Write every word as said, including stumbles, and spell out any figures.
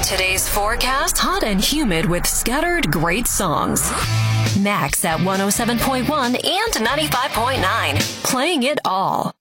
Today's forecast, hot and humid with scattered great songs. Max at one oh seven point one and ninety-five point nine, playing it all.